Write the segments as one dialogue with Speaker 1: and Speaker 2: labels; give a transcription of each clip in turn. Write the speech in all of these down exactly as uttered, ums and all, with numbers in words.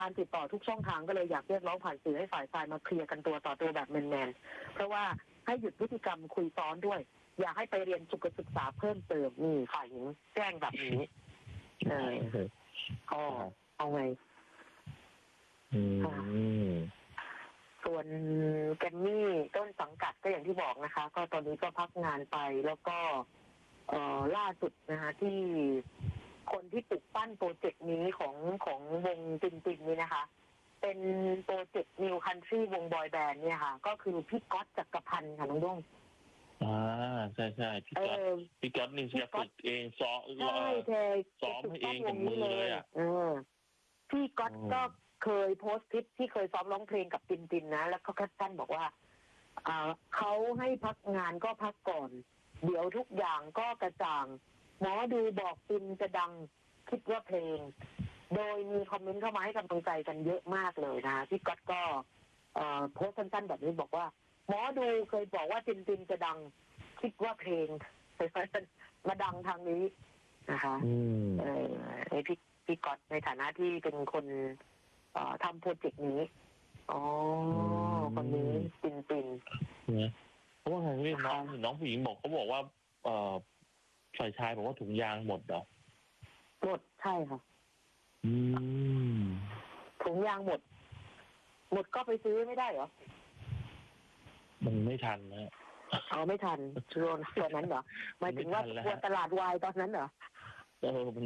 Speaker 1: การติดต่อทุกช่องทางก็เลยอยากเรียกร้องผ่านสื่อให้ฝ่ายชายมาเคลียร์กันตัวต่อตัวแบบแมนๆเพราะว่าให้หยุดพฤติกรรมคุยซ้อนด้วยอยากให้ไปเรียนสุขศึกษาเพิ่มเติมนี่ฝ่ายหญิงแจ้งแบบนี้เออก็เอาไงส่วนแกมมี่ต้นสังกัดก็อย่างที่บอกนะคะก็ตอนนี้ก็พักงานไปแล้วก็เอ่อล่าสุดนะคะที่คนที่ปลุกปั้นโปรเจกต์นี้ของของวงตินตินนี่นะคะเป็นโปรเจกต์นิวคันทรีวงบอยแบนด์เนี่ยค่ะก็คือพี่ก๊อตจักรพันธ์ค่ะน้องด้ง
Speaker 2: อ่าใช่ใช่พี่ก๊อตพี่ก๊อตนี่จะฝึกเองซ้อม
Speaker 1: ใช่
Speaker 2: ซ้อมให้เองกับมือเลยอ่ะ
Speaker 1: เออพี่ก๊อตก็เคยโพสต์คลิปที่เคยซ้อมร้องเพลงกับตินตินนะแล้วเขาแคปชั่นบอกว่าอ่าเขาให้พักงานก็พักก่อนเดี๋ยวทุกอย่างก็กระจ่างหมอดูบอกตินจะดังคิดว่าเพลงโดยมีคอมเมนต์เข้ามาให้กำลังใจกันเยอะมากเลยนะพี่ก๊อตก็โพสต์สั้นๆแบบนี้บอกว่าหมอดูเคยบอกว่าตินตินจะดังคิดว่าเพลงมาดังทางนี้นะคะเออพี่พี่ก๊อตในฐานะที่เป็นคนทำโปรเจกต์นี้อ๋อคนนี้ตินติน
Speaker 2: เนี่ยเพราะว่าไงพี่น้องน้องผู้หญิงบอกเขาบอกว่าเอ่อฝ่ายชายบอกว่าถุงยางหมดเหรอ
Speaker 1: หมดใช่ค่ะ
Speaker 2: อืม
Speaker 1: ถุงยางหมดหมดก็ไปซื้อไม่ได้เหรอ
Speaker 2: มันไม่ทันนะ
Speaker 1: เอาไม่ทันช่วงตอนนั้นเหรอหมายถึงว่าตัวตลาดวายตอนนั้นเหรอ
Speaker 2: เออมัน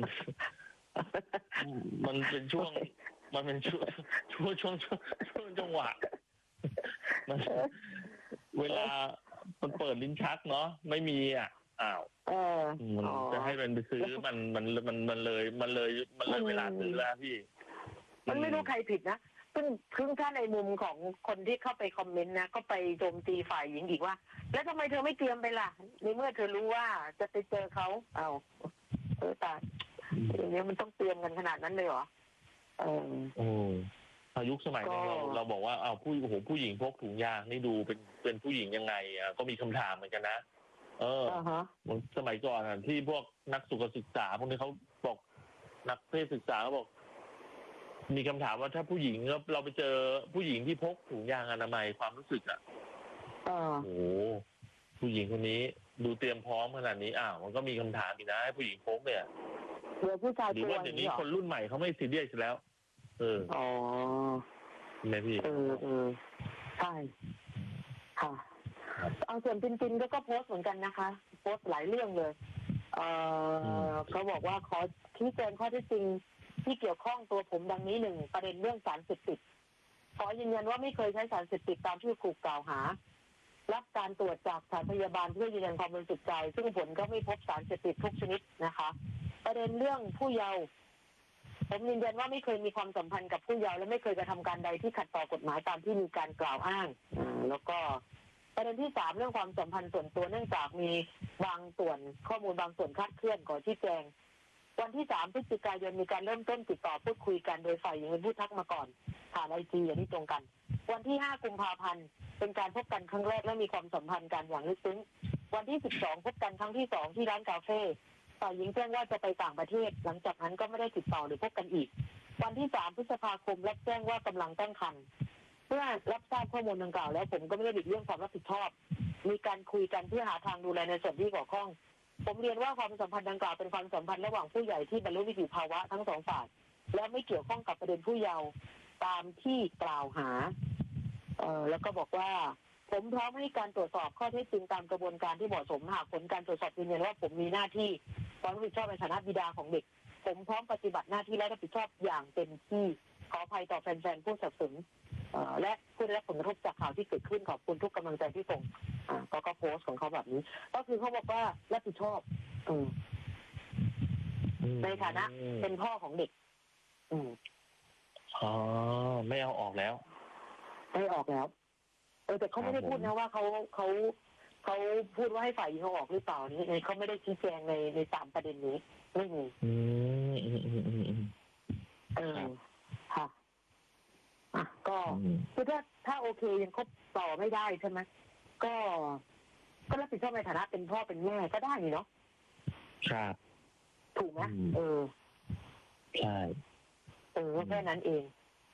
Speaker 2: มันเป็นช่วงมันเป็นช่วงช่วงช่วงช่วงจังหวะมันเวลามันเปิดลิ้นชักเนาะไม่มีอ่ะอ้าวมันจะให้มันไปซื้อมันมันมันมันเลยมันเลยมันเลยเวลาซื้อแล้วพี่
Speaker 1: มันไม่รู้ใครผิดนะซึ่งซึ่งถ้าในมุมของคนที่เข้าไปคอมเมนต์นะก็ไปโจมตีฝ่ายหญิงอีกว่าแล้วทำไมเธอไม่เตรียมไปล่ะในเมื่อเธอรู้ว่าจะไปเจอเขาเอาเออตาอย่างนี้มันต้องเตรียมกันขนาดนั้นเลยเหรอเออ
Speaker 2: โอ้อายุสมัยนี้เราเราบอกว่าเอาผู้โอ้โหผู้หญิงพกถุงยางนี่ดูเป็นเป็นผู้หญิงยังไงอ่ะก็มีคำถามเหมือนกันนะเออสมัยก่อนที่พวกนักสุขศึกษาพวกนี้เขาบอกนักเพศศึกษาเขาบอกมีคำถามว่าถ้าผู้หญิงเราเราไปเจอผู้หญิงที่พกถุงยางอนามัยความรู้สึกอ่ะโอ้โหผู้หญิงคนนี้ดูเตรียมพร้อมขนาดนี้อ้าวมันก็มีคำถามอีกนะให้ผู้หญิงพกเนี่ย
Speaker 1: หรือผู้ชาย
Speaker 2: หรือว่าเดี๋ยวนี้คนรุ่นใหม่เขาไม่ซีเรียสแล้วเอออ๋อใช่พี่
Speaker 1: เออเออใช่ค่ะเอาส่วนปินปินก็ก็โพสต์เหมือนกันนะคะโพสต์หลายเรื่องเลยเออเขาบอกว่าขอชี้แจงข้อเท็จจริงที่เกี่ยวข้องตัวผมดังนี้หนึ่งประเด็นเรื่องสารเสพติดขอยืนยันว่าไม่เคยใช้สารเสพติดตามที่ถูกกล่าวหารับการตรวจจากสถานพยาบาลเพื่อยืนยันความบริสุทธิ์ใจซึ่งผลก็ไม่พบสารเสพติดทุกชนิดนะคะประเด็นเรื่องผู้เยาว์ผมยืนยันว่าไม่เคยมีความสัมพันธ์กับผู้เยาว์และไม่เคยกระทำการใดที่ขัดต่อกฎหมายตามที่มีการกล่าวอ้างแล้วก็ประเด็นที่สามเรื่องความสัมพันธ์ส่วนตัวเนื่องจากมีบางส่วนข้อมูลบางส่วนคลาดเคลื่อนขอชี้แจงวันที่สามพฤศจิกายนมีการเริ่มต้นติดต่อพูดคุยกันโดยฝ่ายหญิงเป็นผู้ทักมาก่อนผ่านไอจีอย่างที่ตรงกันวันที่ห้ากุมภาพันธ์เป็นการพบกันครั้งแรกและมีความสัมพันธ์กันอย่างลึกซึ้งวันที่สิบสองพบกันครั้งที่สองที่ร้านกาแฟฝ่ายหญิงแจ้งว่าจะไปต่างประเทศหลังจากนั้นก็ไม่ได้ติดต่อหรือพบกันอีกวันที่สามพฤษภาคมรับแจ้งว่ากำลังตั้งครรภ์เมื่อรับทราบข้อมูลดังกล่าวแล้วผมก็ไม่ได้หลีกเลี่ยงความรับผิดชอบมีการคุยกันเพื่อหาทางดูแลในส่วนที่เกี่ยวข้องผมเรียนว่าความสัมพันธ์ดังกล่าวเป็นความสัมพันธ์ระหว่างผู้ใหญ่ที่บรรลุนิติภาวะทั้งสองฝ่ายและไม่เกี่ยวข้องกับประเด็นผู้เยาว์ตามที่กล่าวหาเอ่อแล้วก็บอกว่าผมพร้อมให้การตรวจสอบข้อเท็จจริงตามกระบวนการที่เหมาะสมหากผลการตรวจสอบยืนยันว่าผมมีหน้าที่ความรับผิดชอบในฐานะบิดาของเด็กผมพร้อมปฏิบัติหน้าที่และรับผิดชอบอย่างเต็มที่ขออภัยต่อแฟนๆผู้สนับสนุนและผู้ได้รับผลกระทบจากข่าวที่เกิดขึ้นขอบคุณทุกกำลังใจที่ส่งก็ก็โพสต์ของเขาแบบนี้ก็คือเขาบอกว่ารับผิดชอบในฐานะเป็นพ่อของเด็ก
Speaker 2: อ๋อไม่เอาออกแล้ว
Speaker 1: ไม่ออกแล้วเออแต่เขาไม่ได้พูดนะว่าเขาเขาเขาพูดว่าให้ฝ่ายหญิงเขาออกหรือเปล่านี่เขาไม่ได้ชี้แจงในในสามประเด็นนี้ไม่มี
Speaker 2: อืมอืมอืมอืม
Speaker 1: เออค่ะอ่ะก็คือถ้าถ้าโอเคยังคบต่อไม่ได้ใช่ไหมก็ก็รับผิดชอบในฐานะเป็นพ่อเป็นแม่ก็ได้นี่เนาะ
Speaker 2: ครับ
Speaker 1: ถูกไหมเออ
Speaker 2: ใช่
Speaker 1: เออแค่นั้นเอง